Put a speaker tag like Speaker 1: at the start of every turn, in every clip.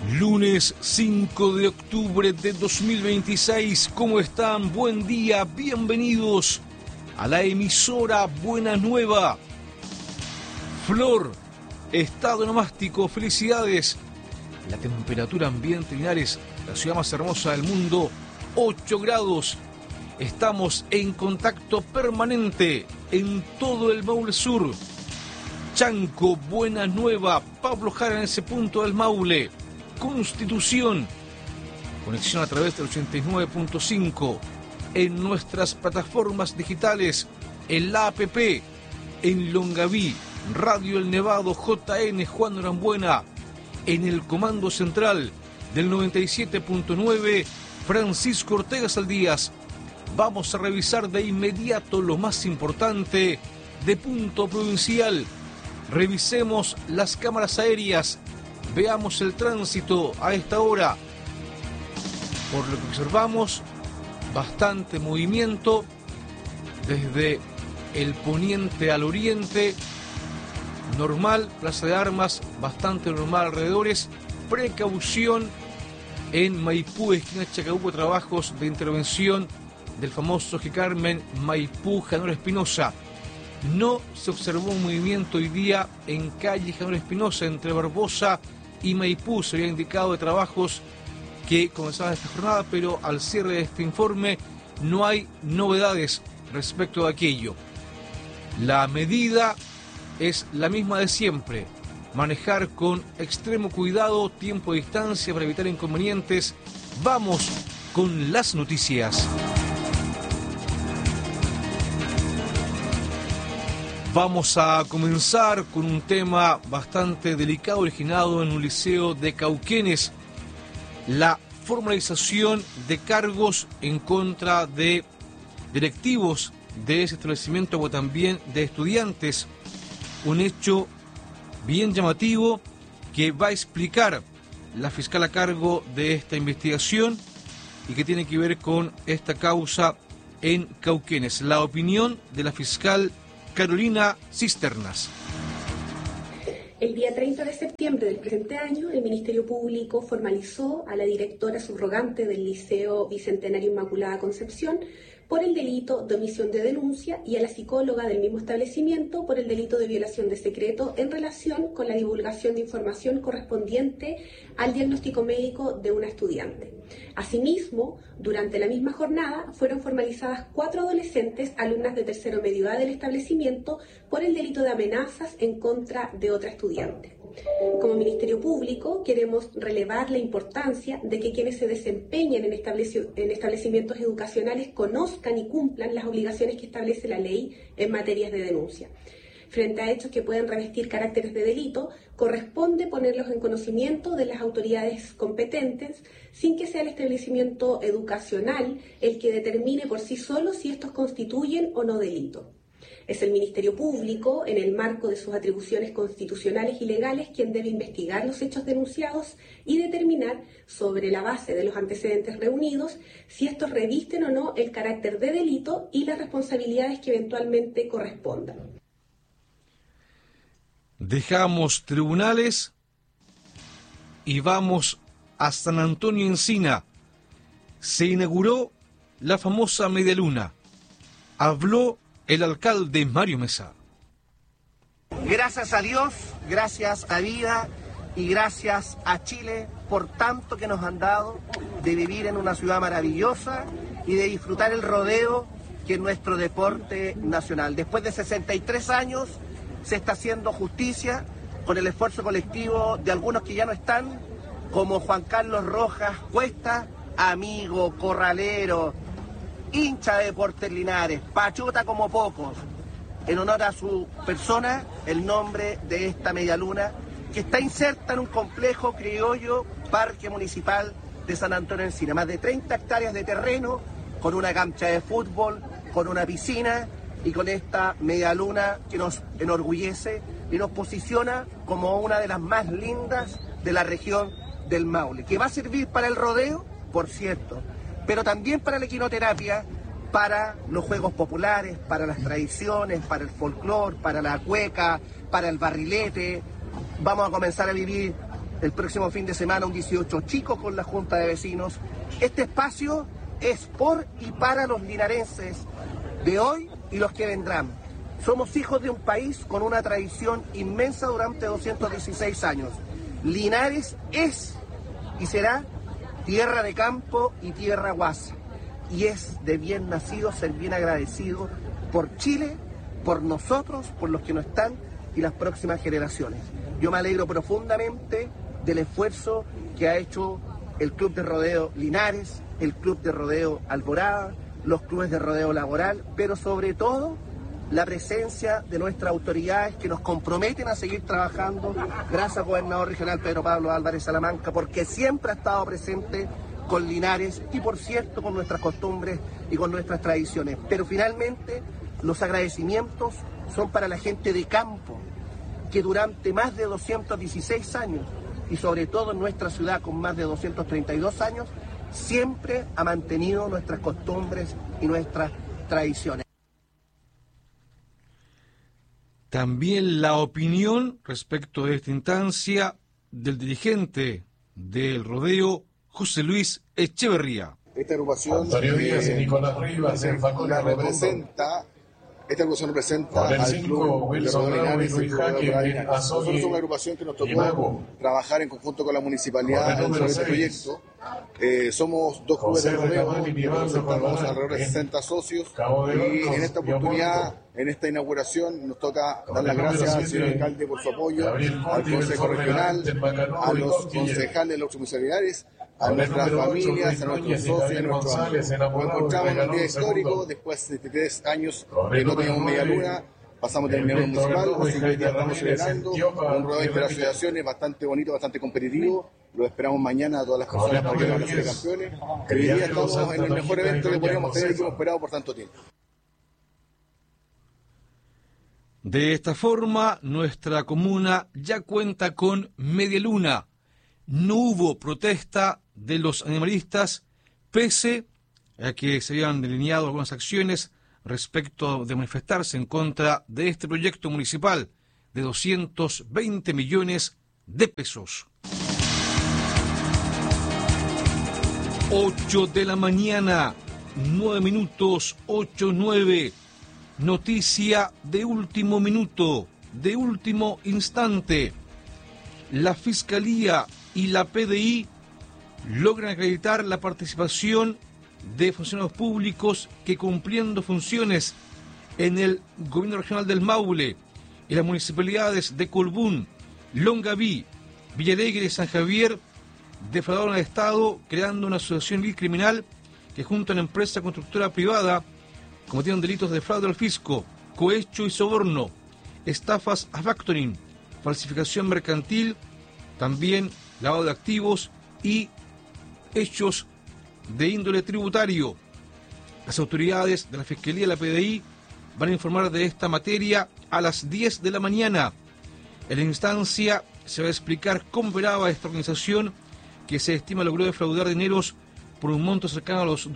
Speaker 1: Lunes 5 de octubre de 2026, ¿cómo están? Buen día, bienvenidos a la emisora Buena Nueva. Flor, estado nomástico, felicidades. La temperatura ambiente en Linares, la ciudad más hermosa del mundo, 8 grados. Estamos en contacto permanente en todo el Maule Sur. Chanco, Buena Nueva, Pablo Jara en ese punto del Maule. Constitución, conexión a través del 89.5 en nuestras plataformas digitales, en la APP, en Longaví, Radio El Nevado, JN Juan Norambuena, en el comando central del 97.9 Francisco Ortega Saldías. Vamos a revisar de inmediato lo más importante de punto provincial. Revisemos las cámaras aéreas. Veamos el tránsito a esta hora. Por lo que observamos, bastante movimiento desde el poniente al oriente. Normal, Plaza de Armas, bastante normal alrededores. Precaución en Maipú, esquina Chacabuco, trabajos de intervención del famoso G. Carmen, Maipú, Janor Espinosa. No se observó un movimiento hoy día en calle Janor Espinosa entre Barbosa y Maipú. Se había indicado de trabajos que comenzaban esta jornada, pero al cierre de este informe no hay novedades respecto de aquello. La medida es la misma de siempre: manejar con extremo cuidado, tiempo de distancia para evitar inconvenientes. Vamos con las noticias. Vamos a comenzar con un tema bastante delicado originado en un liceo de Cauquenes: la formalización de cargos en contra de directivos de ese establecimiento o también de estudiantes. Un hecho bien llamativo que va a explicar la fiscal a cargo de esta investigación y que tiene que ver con esta causa en Cauquenes. La opinión de la fiscal Carolina Cisternas.
Speaker 2: El día 30 de septiembre del presente año, el Ministerio Público formalizó a la directora subrogante del Liceo Bicentenario Inmaculada Concepción por el delito de omisión de denuncia y a la psicóloga del mismo establecimiento por el delito de violación de secreto en relación con la divulgación de información correspondiente al diagnóstico médico de una estudiante. Asimismo, durante la misma jornada fueron formalizadas 4 adolescentes alumnas de tercero medio A del establecimiento por el delito de amenazas en contra de otra estudiante. Como Ministerio Público queremos relevar la importancia de que quienes se desempeñen en establecimientos educacionales conozcan y cumplan las obligaciones que establece la ley en materias de denuncia. Frente a hechos que pueden revestir caracteres de delito, corresponde ponerlos en conocimiento de las autoridades competentes sin que sea el establecimiento educacional el que determine por sí solo si estos constituyen o no delito. Es el Ministerio Público, en el marco de sus atribuciones constitucionales y legales, quien debe investigar los hechos denunciados y determinar, sobre la base de los antecedentes reunidos, si estos revisten o no el carácter de delito y las responsabilidades que eventualmente correspondan.
Speaker 1: Dejamos tribunales y vamos a San Antonio Encina. Se inauguró la famosa media luna. Habló el alcalde Mario Mesa.
Speaker 3: Gracias a Dios, gracias a vida y gracias a Chile por tanto que nos han dado de vivir en una ciudad maravillosa y de disfrutar el rodeo, que es nuestro deporte nacional. Después de 63 años se está haciendo justicia con el esfuerzo colectivo de algunos que ya no están, como Juan Carlos Rojas Cuesta, amigo, corralero, hincha de Deportes Linares, pachuta como pocos. En honor a su persona, el nombre de esta medialuna, que está inserta en un complejo criollo parque municipal de San Antonio Encina. Más de 30 hectáreas de terreno, con una cancha de fútbol, con una piscina y con esta medialuna que nos enorgullece y nos posiciona como una de las más lindas de la región del Maule, que va a servir para el rodeo, por cierto, pero también para la equinoterapia, para los juegos populares, para las tradiciones, para el folclore, para la cueca, para el barrilete. Vamos a comenzar a vivir el próximo fin de semana un 18 chicos con la Junta de Vecinos. Este espacio es por y para los linarenses de hoy y los que vendrán. Somos hijos de un país con una tradición inmensa durante 216 años. Linares es y será tierra de campo y tierra guasa. Y es de bien nacido ser bien agradecido por Chile, por nosotros, por los que no están y las próximas generaciones. Yo me alegro profundamente del esfuerzo que ha hecho el Club de Rodeo Linares, el Club de Rodeo Alborada, los clubes de rodeo laboral, pero sobre todo la presencia de nuestras autoridades que nos comprometen a seguir trabajando. Gracias, gobernador regional Pedro Pablo Álvarez Salamanca, porque siempre ha estado presente con Linares y, por cierto, con nuestras costumbres y con nuestras tradiciones. Pero finalmente, los agradecimientos son para la gente de campo, que durante más de 216 años, y sobre todo en nuestra ciudad con más de 232 años, siempre ha mantenido nuestras costumbres y nuestras tradiciones.
Speaker 1: También la opinión respecto de esta instancia del dirigente del rodeo, José Luis Echeverría.
Speaker 4: Esta agrupación
Speaker 5: Antonio Díaz y Nicolás Rivas en Facundo
Speaker 4: representa. Esta agrupación representa al Club
Speaker 5: Wilson Bravo y Luis Jaque.
Speaker 4: Nosotros somos una agrupación que nos tocó trabajar en conjunto con la municipalidad en este proyecto. Somos dos clubes de rodeo, representamos alrededor de 60 socios y en esta oportunidad, en esta inauguración, nos toca dar las gracias al señor alcalde por su apoyo, al Consejo Regional, a los concejales de los municipalidades, a nuestras familias, a nuestros socios, a nuestros amigos. Nos encontramos en un día histórico, después de 3 años que no teníamos media luna, pasamos del nivel municipal, así que ya estamos celebrando un rodeo de asociaciones bastante bonito, bastante competitivo. Lo esperamos mañana a todas las personas para que van a ser campeones. Hoy día estamos en el mejor evento que podríamos tener y que hemos esperado por tanto tiempo.
Speaker 1: De esta forma, nuestra comuna ya cuenta con media luna. No hubo protesta de los animalistas, pese a que se habían delineado algunas acciones respecto de manifestarse en contra de este proyecto municipal de 220 millones de pesos. 8 de la mañana, 9 minutos, 8:09. Noticia de último minuto, de último instante. La Fiscalía y la PDI logran acreditar la participación de funcionarios públicos que, cumpliendo funciones en el gobierno regional del Maule y las municipalidades de Colbún, Longaví, Villalegre y San Javier, defraudaron al Estado creando una asociación criminal que, junto a una empresa constructora privada, cometieron delitos de fraude al fisco, cohecho y soborno, estafas a factoring, falsificación mercantil, también lavado de activos y hechos de índole tributario. Las autoridades de la Fiscalía y la PDI van a informar de esta materia a las 10 de la mañana. En la instancia se va a explicar cómo operaba esta organización que se estima logró defraudar dineros por un monto cercano a los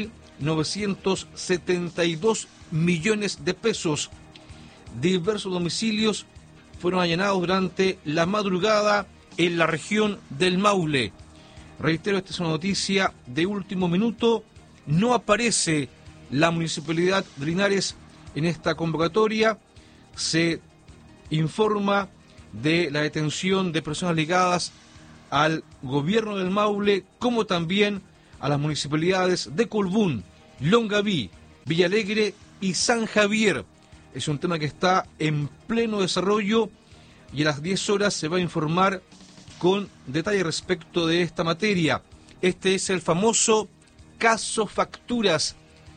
Speaker 1: 2.972 millones de pesos. Diversos domicilios fueron allanados durante la madrugada en la región del Maule. Reitero, esta es una noticia de último minuto. No aparece la Municipalidad de Linares en esta convocatoria. Se informa de la detención de personas ligadas al gobierno del Maule, como también a las municipalidades de Colbún, Longaví, Villalegre y San Javier. Es un tema que está en pleno desarrollo y a las 10 horas se va a informar con detalle respecto de esta materia. Este es el famoso caso Facturas,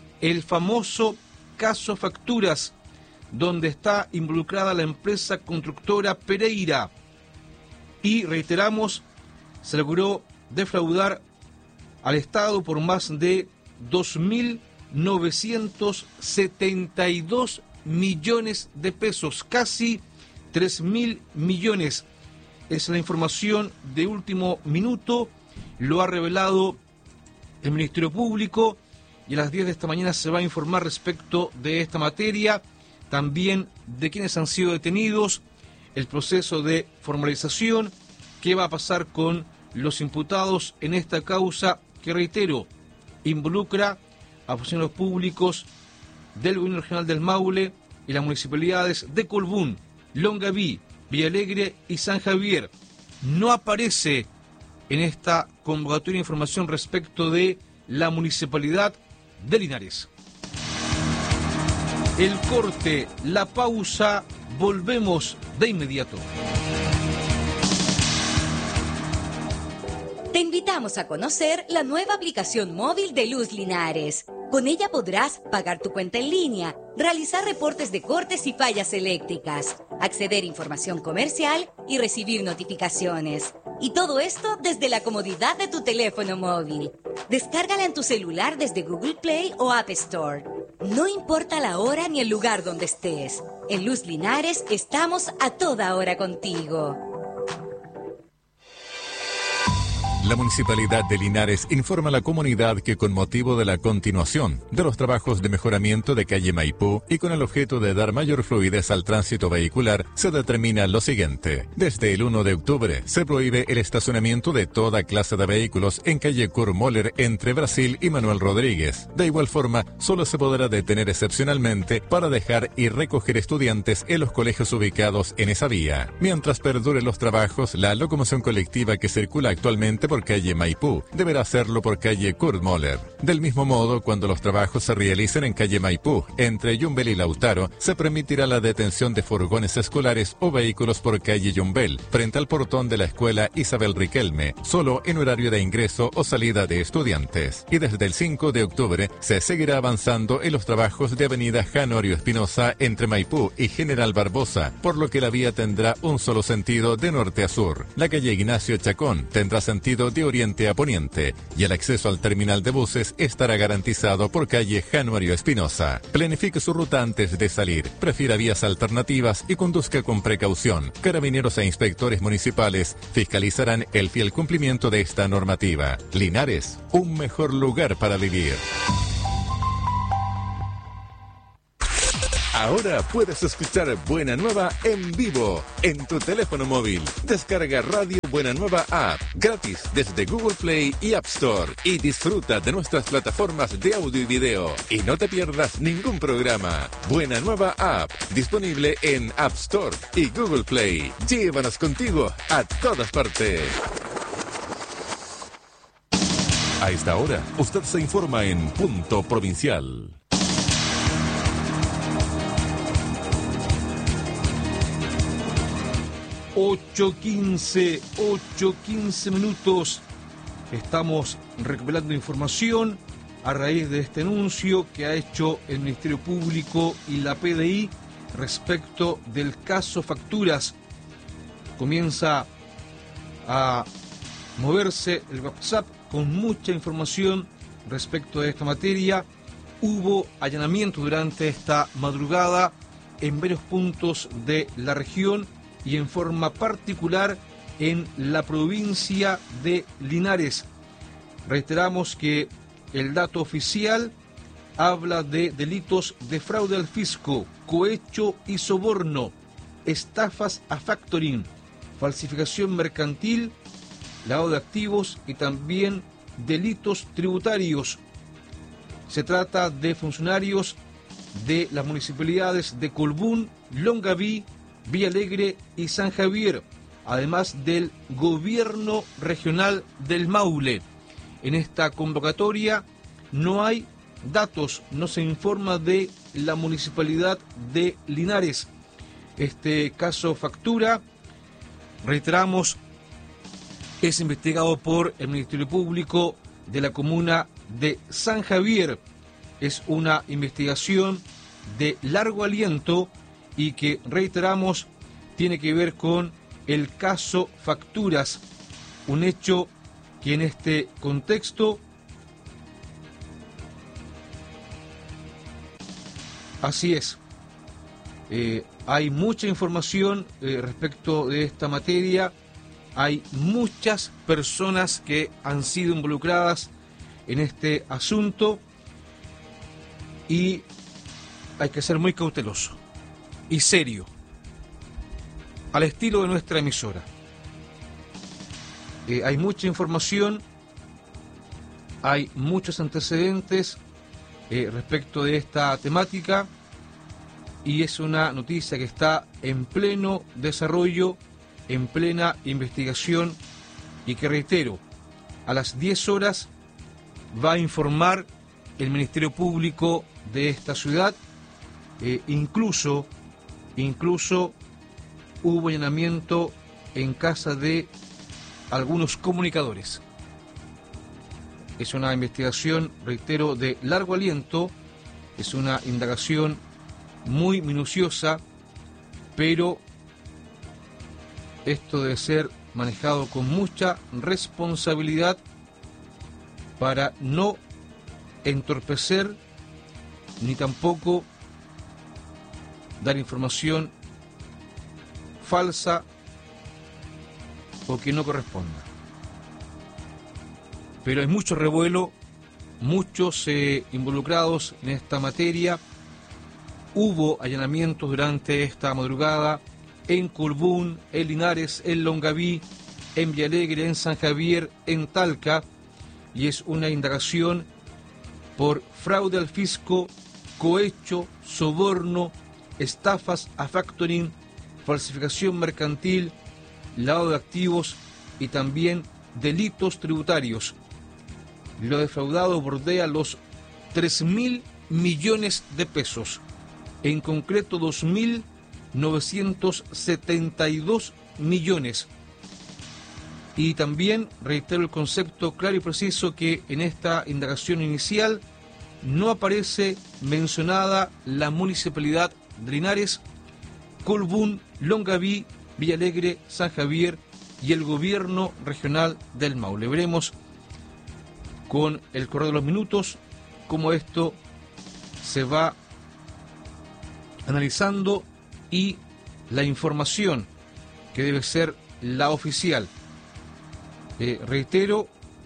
Speaker 1: donde está involucrada la empresa constructora Pereira. Y reiteramos, se logró defraudar al Estado por más de 2.972 millones de pesos, casi 3.000 millones. Es la información de último minuto, lo ha revelado el Ministerio Público y a las 10 de esta mañana se va a informar respecto de esta materia, también de quienes han sido detenidos, el proceso de formalización qué va a pasar con los imputados en esta causa que, reitero, involucra a funcionarios públicos del Gobierno Regional del Maule y las municipalidades de Colbún, Longaví, Villalegre y San Javier. No aparece en esta convocatoria de información respecto de la municipalidad de Linares. El corte, la pausa, volvemos de inmediato.
Speaker 6: Te invitamos a conocer la nueva aplicación móvil de Luz Linares. Con ella podrás pagar tu cuenta en línea, realizar reportes de cortes y fallas eléctricas, acceder a información comercial y recibir notificaciones. Y todo esto desde la comodidad de tu teléfono móvil. Descárgala en tu celular desde Google Play o App Store. No importa la hora ni el lugar donde estés. En Luz Linares estamos a toda hora contigo.
Speaker 7: La Municipalidad de Linares informa a la comunidad que con motivo de la continuación de los trabajos de mejoramiento de calle Maipú y con el objeto de dar mayor fluidez al tránsito vehicular, se determina lo siguiente. Desde el 1 de octubre se prohíbe el estacionamiento de toda clase de vehículos en calle Kurt Moller entre Brasil y Manuel Rodríguez. De igual forma, solo se podrá detener excepcionalmente para dejar y recoger estudiantes en los colegios ubicados en esa vía. Mientras perduren los trabajos, la locomoción colectiva que circula actualmente por calle Maipú deberá hacerlo por calle Kurt Moller. Del mismo modo, cuando los trabajos se realicen en calle Maipú, entre Yumbel y Lautaro, se permitirá la detención de furgones escolares o vehículos por calle Yumbel, frente al portón de la escuela Isabel Riquelme, solo en horario de ingreso o salida de estudiantes. Y desde el 5 de octubre se seguirá avanzando en los trabajos de avenida Janorio Espinosa entre Maipú y General Barbosa, por lo que la vía tendrá un solo sentido de norte a sur. La calle Ignacio Chacón tendrá sentido de oriente a poniente y el acceso al terminal de buses estará garantizado por calle Januario Espinosa. Planifique su ruta antes de salir, prefiera vías alternativas y conduzca con precaución. Carabineros e inspectores municipales fiscalizarán el fiel cumplimiento de esta normativa. Linares, un mejor lugar para vivir. Ahora puedes escuchar Buena Nueva en vivo en tu teléfono móvil. Descarga Radio Buena Nueva App gratis desde Google Play y App Store y disfruta de nuestras plataformas de audio y video. Y no te pierdas ningún programa. Buena Nueva App, disponible en App Store y Google Play. Llévanos contigo a todas partes. A esta hora, usted se informa en Punto Provincial.
Speaker 1: 8:15 minutos. Estamos recuperando información a raíz de este anuncio que ha hecho el Ministerio Público y la PDI respecto del caso Facturas. Comienza a moverse el WhatsApp con mucha información respecto de esta materia. Hubo allanamientos durante esta madrugada en varios puntos de la región y en forma particular en la provincia de Linares. Reiteramos que el dato oficial habla de delitos de fraude al fisco, cohecho y soborno, estafas a factoring, falsificación mercantil, lavado de activos y también delitos tributarios. Se trata de funcionarios de las municipalidades de Colbún, Longaví, Villalegre y San Javier, además del gobierno regional del Maule. En esta convocatoria no hay datos, no se informa de la municipalidad de Linares. Este caso Factura, reiteramos, es investigado por el Ministerio Público de la comuna de San Javier. Es una investigación de largo aliento y que, reiteramos, tiene que ver con el caso Facturas, un hecho que en este contexto así es. Hay mucha información respecto de esta materia, hay muchas personas que han sido involucradas en este asunto y hay que ser muy cauteloso y serio, al estilo de nuestra emisora. Hay mucha información, hay muchos antecedentes respecto de esta temática y es una noticia que está en pleno desarrollo, en plena investigación y que, reitero, a las 10 horas va a informar el Ministerio Público de esta ciudad. Incluso hubo allanamiento en casa de algunos comunicadores. Es una investigación, reitero, de largo aliento, es una indagación muy minuciosa, pero esto debe ser manejado con mucha responsabilidad para no entorpecer ni tampoco dar información falsa o que no corresponda. Pero hay mucho revuelo, muchos involucrados en esta materia. Hubo allanamientos durante esta madrugada en Colbún, en Linares, en Longaví, en Villalegre, en San Javier, en Talca, y es una indagación por fraude al fisco, cohecho, soborno, estafas a factoring, falsificación mercantil, lavado de activos y también delitos tributarios. Lo defraudado bordea los 3.000 millones de pesos, en concreto 2.972 millones. Y también reitero el concepto claro y preciso que en esta indagación inicial no aparece mencionada la municipalidad de Linares, Colbún, Longaví, Villalegre, San Javier y el gobierno regional del Maule. Veremos con el correr de los minutos cómo esto se va analizando y la información que debe ser la oficial. Reitero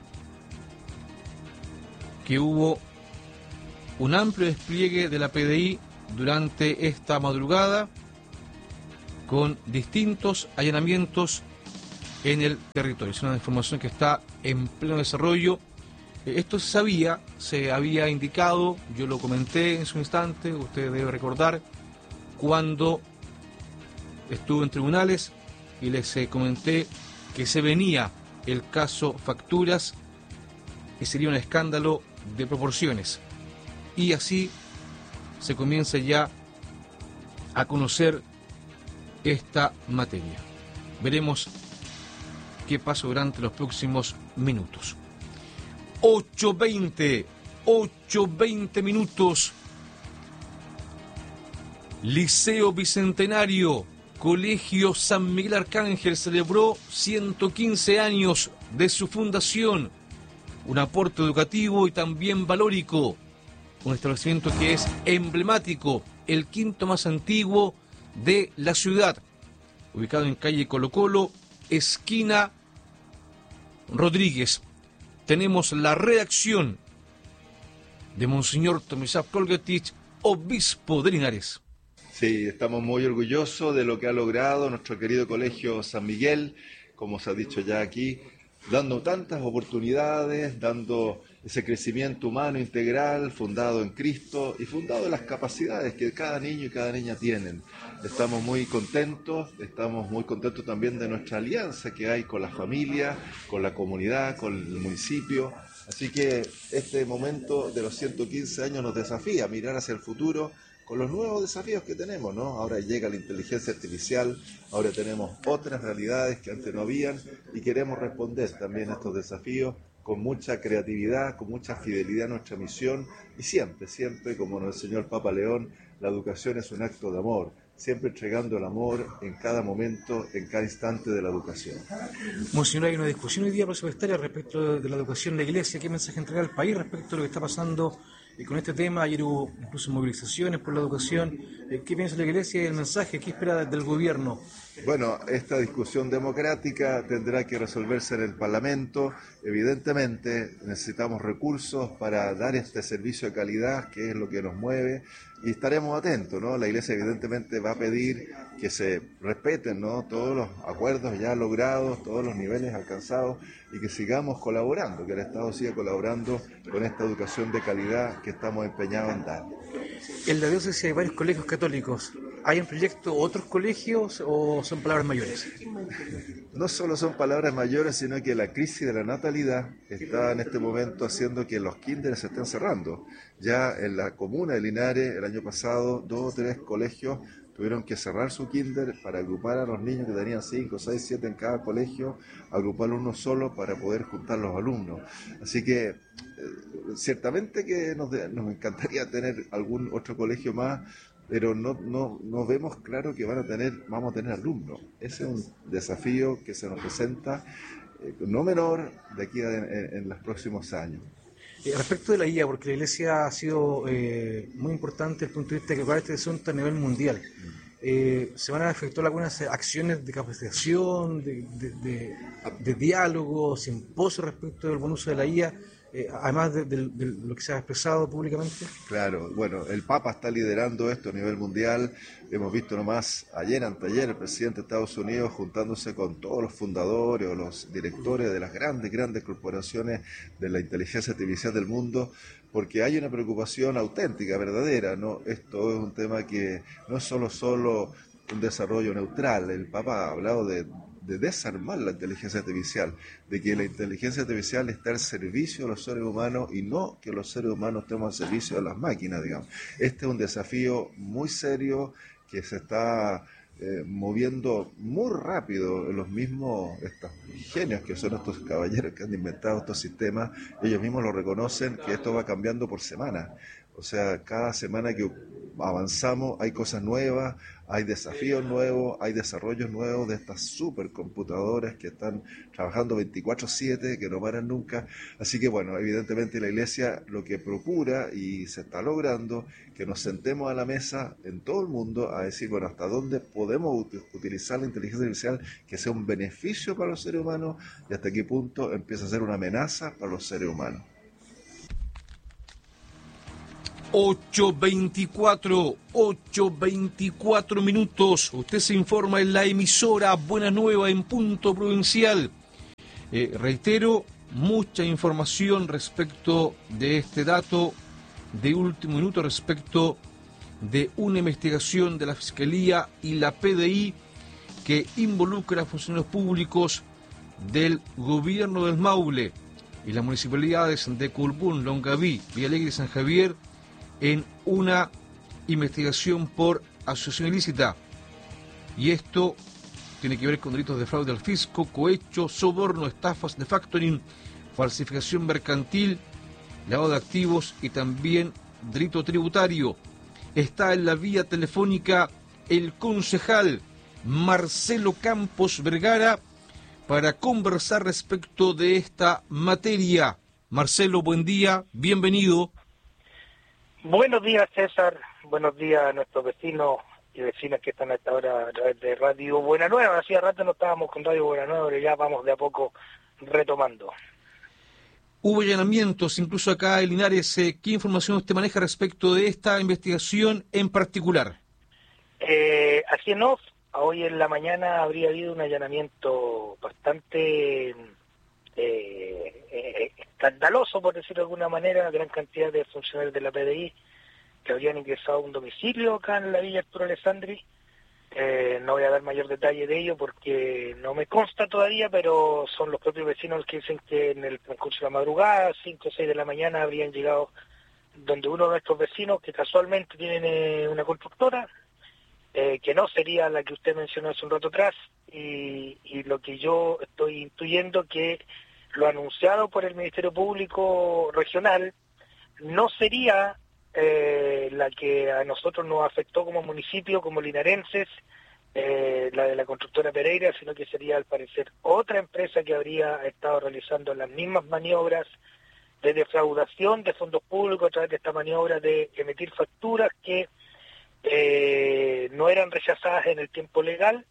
Speaker 1: que hubo un amplio despliegue de la PDI durante esta madrugada con distintos allanamientos en el territorio. Es una información que está en pleno desarrollo. Esto se había indicado, yo lo comenté en su instante, usted debe recordar, cuando estuve en tribunales y les comenté que se venía el caso facturas y sería un escándalo de proporciones. Y así se comienza ya a conocer esta materia. Veremos qué pasa durante los próximos minutos. 8:20 minutos. Liceo Bicentenario, Colegio San Miguel Arcángel celebró 115 años de su fundación. Un aporte educativo y también valórico. Un establecimiento que es emblemático, el quinto más antiguo de la ciudad. Ubicado en calle Colo Colo, esquina Rodríguez. Tenemos la redacción de Monseñor Tomislav Kolgetich, obispo de Linares.
Speaker 8: Sí, estamos muy orgullosos de lo que ha logrado nuestro querido Colegio San Miguel, como se ha dicho ya aquí, dando tantas oportunidades, dando ese crecimiento humano integral, fundado en Cristo y fundado en las capacidades que cada niño y cada niña tienen. Estamos muy contentos también de nuestra alianza que hay con la familia, con la comunidad, con el municipio. Así que este momento de los 115 años nos desafía a mirar hacia el futuro con los nuevos desafíos que tenemos, ¿no? Ahora llega la inteligencia artificial, ahora tenemos otras realidades que antes no habían y queremos responder también a estos desafíos con mucha creatividad, con mucha fidelidad a nuestra misión y siempre, como nos enseñó el Papa León, la educación es un acto de amor, siempre entregando el amor en cada momento, en cada instante de la educación.
Speaker 1: Monseñor, hay una discusión hoy día presupuestaria respecto de la educación en la Iglesia. ¿Qué mensaje entrega al país respecto a lo que está pasando con este tema? Ayer hubo incluso movilizaciones por la educación. ¿Qué piensa la Iglesia y el mensaje? ¿Qué espera del gobierno
Speaker 8: Bueno, esta discusión democrática tendrá que resolverse en el Parlamento. Evidentemente necesitamos recursos para dar este servicio de calidad, que es lo que nos mueve, y estaremos atentos, ¿no? La Iglesia evidentemente va a pedir que se respeten, ¿no?, todos los acuerdos ya logrados, todos los niveles alcanzados, y que sigamos colaborando, que el Estado siga colaborando con esta educación de calidad que estamos empeñados en dar.
Speaker 9: En la diócesis hay varios colegios católicos. ¿Hay en proyecto otros colegios o son palabras mayores?
Speaker 8: No solo son palabras mayores, sino que la crisis de la natalidad está en este momento haciendo que los kinders se estén cerrando. Ya en la comuna de Linares, el año pasado, 2 o 3 colegios tuvieron que cerrar su kinder para agrupar a los niños que tenían 5, 6, 7 en cada colegio, agruparlos uno solo para poder juntar los alumnos. Así que ciertamente que nos encantaría tener algún otro colegio más, pero no vemos claro que vamos a tener alumnos. Ese es un desafío que se nos presenta, no menor, de aquí en los próximos años.
Speaker 9: Respecto de la IA, porque la Iglesia ha sido muy importante desde el punto de vista de que para este asunto a nivel mundial. ¿Se van a efectuar algunas acciones de capacitación, de diálogo, simposio respecto del buen uso de la IA? Además de lo que se ha expresado públicamente.
Speaker 8: Claro, bueno, el Papa está liderando esto a nivel mundial. Hemos visto nomás anteayer, el presidente de Estados Unidos juntándose con todos los fundadores o los directores de las grandes corporaciones de la inteligencia artificial del mundo, porque hay una preocupación auténtica, verdadera, ¿no? Esto es un tema que no es solo un desarrollo neutral. El Papa ha hablado de desarmar la inteligencia artificial, de que la inteligencia artificial está al servicio de los seres humanos y no que los seres humanos estemos al servicio de las máquinas, digamos. Este es un desafío muy serio que se está moviendo muy rápido. Los mismos, estos genios que son estos caballeros que han inventado estos sistemas, ellos mismos lo reconocen, que esto va cambiando por semana. O sea, cada semana que avanzamos hay cosas nuevas, hay desafíos nuevos, hay desarrollos nuevos de estas supercomputadoras que están trabajando 24/7, que no paran nunca. Así que bueno, evidentemente la Iglesia lo que procura, y se está logrando, que nos sentemos a la mesa en todo el mundo a decir, bueno, hasta dónde podemos utilizar la inteligencia artificial que sea un beneficio para los seres humanos y hasta qué punto empieza a ser una amenaza para los seres humanos.
Speaker 1: 8:24 minutos. Usted se informa en la emisora Buena Nueva en Punto Provincial. Reitero, mucha información respecto de este dato de último minuto, respecto de una investigación de la Fiscalía y la PDI que involucra a funcionarios públicos del gobierno del Maule y las municipalidades de Colbún, Longaví, Villalegre y San Javier en una investigación por asociación ilícita. Y esto tiene que ver con delitos de fraude al fisco, cohecho, soborno, estafas de factoring, falsificación mercantil, lavado de activos y también delito tributario. Está en la vía telefónica el concejal Marcelo Campos Vergara para conversar respecto de esta materia. Marcelo, buen día, bienvenido.
Speaker 10: Buenos días, César. Buenos días a nuestros vecinos y vecinas que están a esta hora a través de Radio Buena Nueva. Hacía rato no estábamos con Radio Buena Nueva, pero ya vamos de a poco retomando.
Speaker 1: Hubo allanamientos, incluso acá en Linares. ¿Qué información usted maneja respecto de esta investigación en particular?
Speaker 10: Así en off, hoy en la mañana habría habido un allanamiento bastante escandaloso, por decirlo de alguna manera, gran cantidad de funcionarios de la PDI que habrían ingresado a un domicilio acá en la Villa Arturo Alessandri. No voy a dar mayor detalle de ello porque no me consta todavía, pero son los propios vecinos los que dicen que en el transcurso de la madrugada, 5 o 6 de la mañana, habrían llegado donde uno de nuestros vecinos, que casualmente tiene una constructora, que no sería la que usted mencionó hace un rato atrás, y lo que yo estoy intuyendo que lo anunciado por el Ministerio Público Regional no sería la que a nosotros nos afectó como municipio, como linarenses, la de la constructora Pereira, sino que sería al parecer otra empresa que habría estado realizando las mismas maniobras de defraudación de fondos públicos a través de esta maniobra de emitir facturas que no eran rechazadas en el tiempo legal,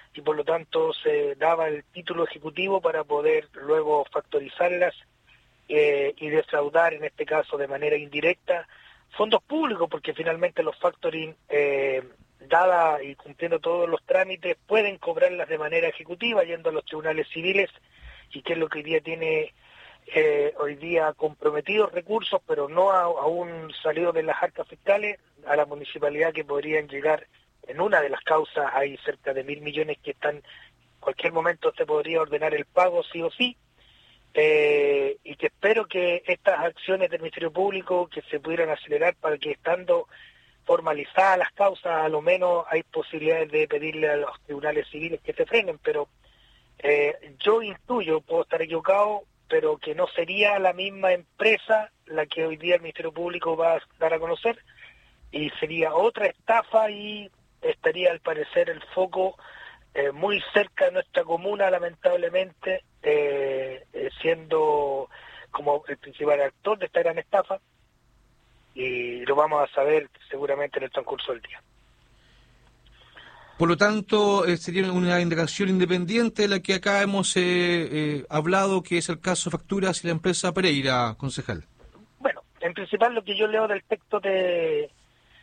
Speaker 10: y por lo tanto se daba el título ejecutivo para poder luego factorizarlas y defraudar, en este caso de manera indirecta, fondos públicos, porque finalmente los factoring, dada y cumpliendo todos los trámites, pueden cobrarlas de manera ejecutiva yendo a los tribunales civiles, y que es lo que hoy día tiene comprometidos recursos, pero no aún salido de las arcas fiscales a la municipalidad, que podrían llegar en una de las causas. Hay cerca de 1.000 millones que están, en cualquier momento se podría ordenar el pago sí o sí, y que espero que estas acciones del Ministerio Público que se pudieran acelerar para que, estando formalizadas las causas, a lo menos hay posibilidades de pedirle a los tribunales civiles que se frenen, pero yo intuyo, puedo estar equivocado, pero que no sería la misma empresa la que hoy día el Ministerio Público va a dar a conocer, y sería otra estafa, y estaría al parecer el foco muy cerca de nuestra comuna, lamentablemente, siendo como el principal actor de esta gran estafa, y lo vamos a saber seguramente en el transcurso del día.
Speaker 1: Por lo tanto, sería una indagación independiente de la que acá hemos hablado, que es el caso Facturas y la empresa Pereira, concejal.
Speaker 10: Bueno, en principal lo que yo leo del texto de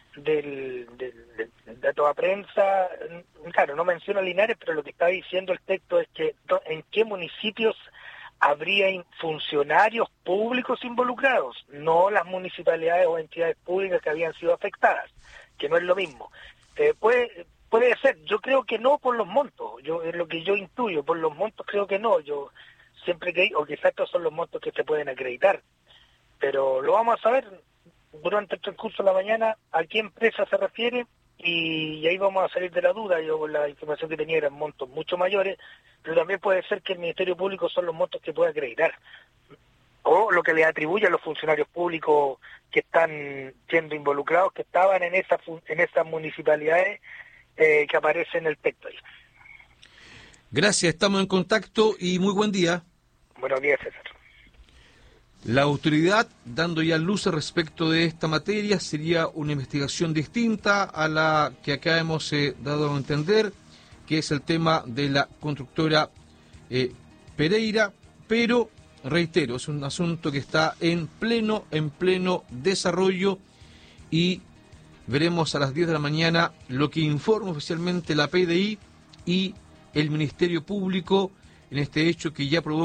Speaker 10: toda prensa, claro, no menciona Linares, pero lo que está diciendo el texto es que en qué municipios habría funcionarios públicos involucrados, no las municipalidades o entidades públicas que habían sido afectadas, que no es lo mismo. Puede ser, yo creo que no por los montos, es lo que yo intuyo, por los montos creo que no, yo siempre creí, o quizás estos son los montos que se pueden acreditar, pero lo vamos a saber durante el transcurso de la mañana a qué empresa se refiere, y ahí vamos a salir de la duda. Yo, la información que tenía eran montos mucho mayores, pero también puede ser que el Ministerio Público son los montos que puede acreditar, o lo que le atribuye a los funcionarios públicos que están siendo involucrados, que estaban en esas municipalidades que aparecen en el texto ahí.
Speaker 1: Gracias, estamos en contacto y muy buen día.
Speaker 10: Buenos días, César.
Speaker 1: La autoridad, dando ya luces respecto de esta materia, sería una investigación distinta a la que acá hemos dado a entender, que es el tema de la constructora Pereira, pero, reitero, es un asunto que está en pleno desarrollo, y veremos a las 10 de la mañana lo que informa oficialmente la PDI y el Ministerio Público en este hecho que ya provoca